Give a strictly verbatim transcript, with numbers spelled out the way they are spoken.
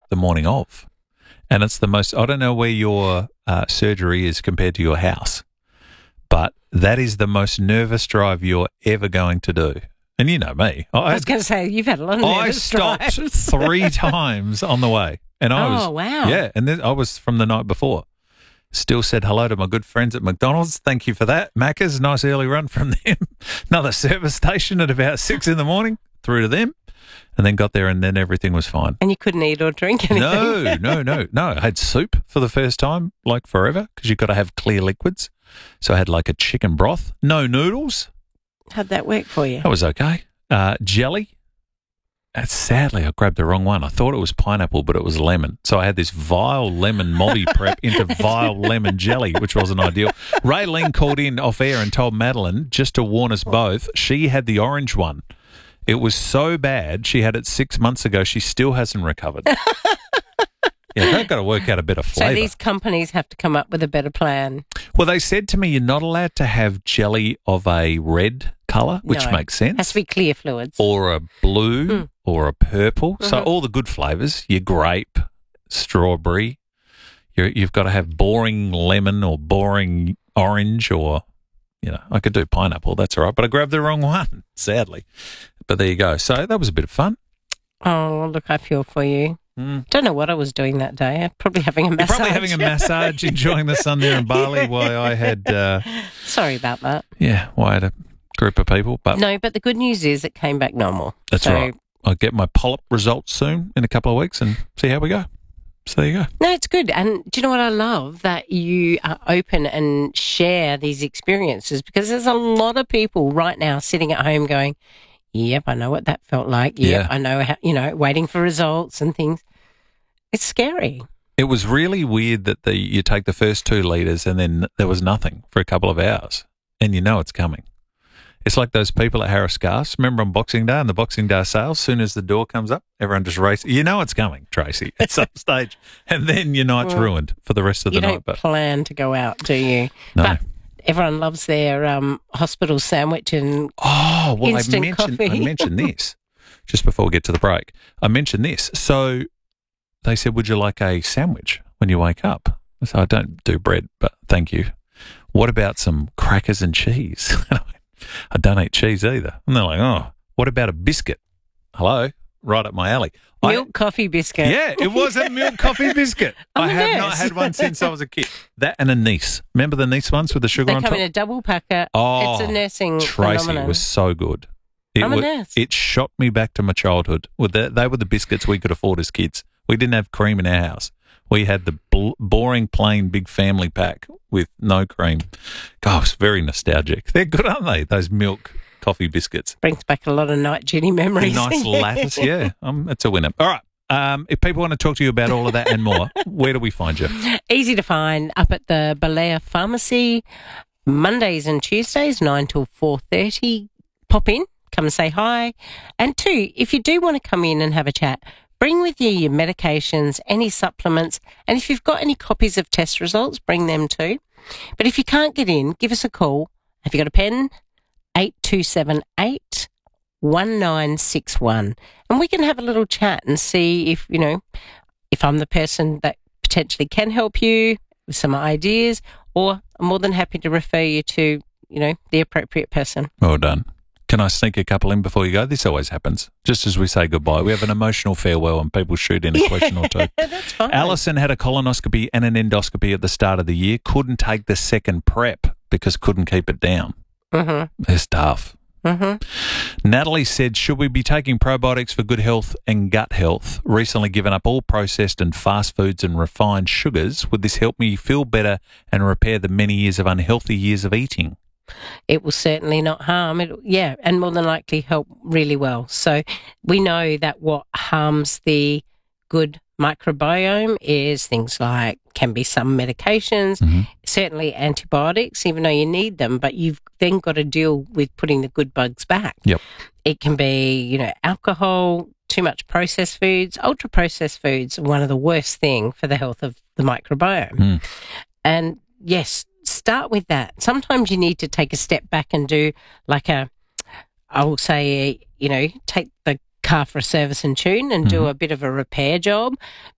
the morning of. And it's the most, I don't know where your uh, surgery is compared to your house, but that is the most nervous drive you're ever going to do. And you know me. I, I was going to say, you've had a lot of nervous I stopped drives. three times on the way. And I Oh, was, wow. Yeah, and then I was from the night before. Still said hello to my good friends at McDonald's. Thank you for that. Macca's, nice early run from them. Another service station at about six in the morning, through to them. And then got there and then everything was fine. And you couldn't eat or drink anything? No, no, no, no. I had soup for the first time, like forever, because you've got to have clear liquids. So I had like a chicken broth, no noodles. How'd that work for you? That was okay. Uh, jelly. Uh, sadly, I grabbed the wrong one. I thought it was pineapple, but it was lemon. So I had this vile lemon mobby prep into vile lemon jelly, which wasn't ideal. Raylene called in off air and told Madeline, just to warn us both, she had the orange one. It was so bad, she had it six months ago. She still hasn't recovered. Yeah, they've got to work out a better flavour. So these companies have to come up with a better plan. Well, they said to me, you're not allowed to have jelly of a red colour, which No. makes sense. Has to be clear fluids. Or a blue Mm. or a purple. So Mhm. all the good flavours, your grape, strawberry. You're, you've got to have boring lemon or boring orange or, you know, I could do pineapple. That's all right. But I grabbed the wrong one, sadly. But there you go. So that was a bit of fun. Oh, look, I feel for you. Mm. Don't know what I was doing that day. I'm probably having a You're massage. probably having a massage, enjoying the sun there in Bali while I had, uh, Sorry about that. yeah, while I had a group of people. But No, but the good news is it came back normal. that's so, right. I'll get my polyp results soon in a couple of weeks and see how we go. So there you go. No, it's good. And do you know what I love? That you are open and share these experiences, because there's a lot of people right now sitting at home going, yep, I know what that felt like. Yep, Yeah. I know how, you know, waiting for results and things. It's scary. It was really weird that the you take the first two litres and then there was nothing for a couple of hours and you know it's coming. It's like those people at Harris Gas. Remember on Boxing Day and the Boxing Day sale, as soon as the door comes up, everyone just races. You know it's coming, Tracy, at some stage. And then your night's Well, ruined for the rest of You the don't night. But plan to go out, do you? no. But everyone loves their um, hospital sandwich and Oh, well, I instant mentioned, I coffee. mentioned this just before we get to the break. I mentioned this. So they said, would you like a sandwich when you wake up? I said, I don't do bread, but thank you. What about some crackers and cheese? I don't eat cheese either. And they're like, oh, what about a biscuit? Hello, right up my alley. I- milk coffee biscuit. yeah, it was a milk coffee biscuit. I'm I a have not nurse. had one since I was a kid. That and a Nice. Remember the Nice ones with the sugar They on come top? in a double packer. Oh, it's a nursing Tracy, phenomenon. it was so good. It I'm a wa- nurse. It shot me back to my childhood. With the, they were the biscuits we could afford as kids. We didn't have cream in our house. We had the bl- boring, plain, big family pack with no cream. Gosh, very nostalgic. They're good, aren't they? Those milk coffee biscuits. Brings back a lot of night Jenny memories. Nice lattice, yeah. Um, it's a winner. All right. Um, if people want to talk to you about all of that and more, where do we find you? Easy to find up at the Balea Pharmacy, Mondays and Tuesdays, nine till four thirty. Pop in, come and say hi. And two, if you do want to come in and have a chat, bring with you your medications, any supplements, and if you've got any copies of test results, bring them too. But if you can't get in, give us a call. Have you got a pen? eight two seven eight, one nine six one. And we can have a little chat and see if, you know, if I'm the person that potentially can help you with some ideas, or I'm more than happy to refer you to, you know, the appropriate person. Well done. Can I sneak a couple in before you go? This always happens. Just as we say goodbye, we have an emotional farewell and people shoot in a question or two. That's fine. Alison had a colonoscopy and an endoscopy at the start of the year. Couldn't take the second prep because couldn't keep it down. Mm-hmm. It's tough. Mm-hmm. Natalie said, should we be taking probiotics for good health and gut health? Recently given up all processed and fast foods and refined sugars. Would this help me feel better and repair the many years of unhealthy years of eating? It will certainly not harm. It, yeah, and more than likely help really well. So we know that what harms the good microbiome is things like, can be some medications, Mm-hmm. certainly antibiotics, even though you need them, but you've then got to deal with putting the good bugs back. Yep. It can be, you know, alcohol, too much processed foods. Ultra processed foods are one of the worst thing for the health of the microbiome. Mm. And yes, start with that. Sometimes you need to take a step back and do like a, I will say, you know, take the car for a service and tune and do Mhm. a bit of a repair job.